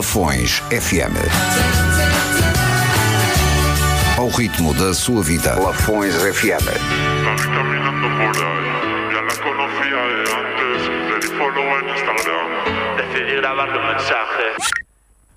Lafões FM. Ao ritmo da sua vida. Lafões FM. Estás caminando por ahí. Ya la conocía de antes, le di follow en Instagram. Decidí grabarle un mensaje.